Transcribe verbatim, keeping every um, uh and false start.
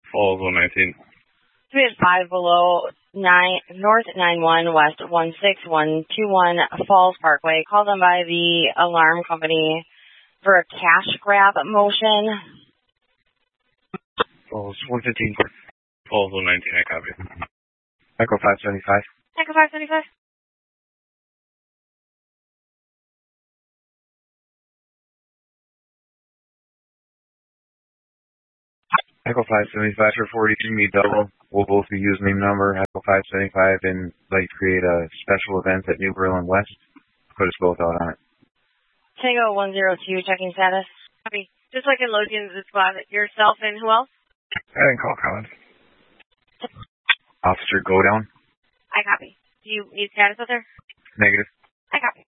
Falls one nineteen. Three at five below nine north nine one west one six one two one Falls Parkway. Call them by the alarm company for a cash grab motion. Falls one fifteen. Falls one nineteen. I copy. Echo five seventy five. Echo five seventy five. Echo five seventy five for forty-two me double. We'll both be username number Echo five seventy five and like create a special event at New Berlin West. Put us both out on it. Tango one zero two checking status. Copy. Just like in load into the squad, yourself and who else? I didn't call Collins. Officer, go down. I copy. Do you need status out there? Negative. I copy.